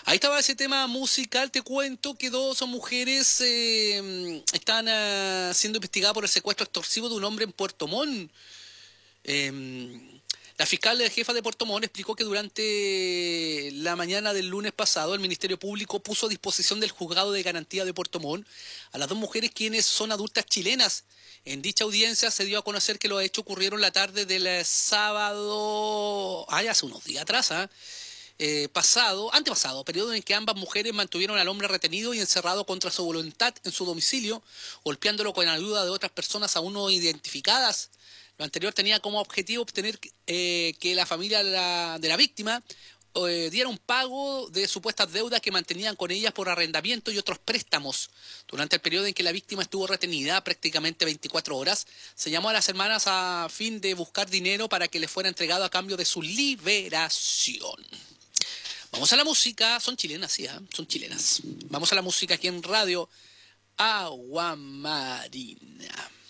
Ahí estaba ese tema musical. Te cuento que dos mujeres están siendo investigadas por el secuestro extorsivo de un hombre en Puerto Montt. La fiscal jefa de Puerto Montt explicó que durante la mañana del lunes pasado el Ministerio Público puso a disposición del Juzgado de Garantía de Puerto Montt a las dos mujeres quienes son adultas chilenas. En dicha audiencia se dio a conocer que los hechos ocurrieron la tarde del sábado, hace unos días atrás, antepasado, periodo en que ambas mujeres mantuvieron al hombre retenido y encerrado contra su voluntad en su domicilio, golpeándolo con ayuda de otras personas aún no identificadas. Lo anterior tenía como objetivo obtener que la familia de la víctima diera un pago de supuestas deudas que mantenían con ellas por arrendamiento y otros préstamos. Durante el periodo en que la víctima estuvo retenida, prácticamente 24 horas, se llamó a las hermanas a fin de buscar dinero para que les fuera entregado a cambio de su liberación. Vamos a la música, son chilenas, sí, son chilenas. Vamos a la música aquí en Radio Agua Marina.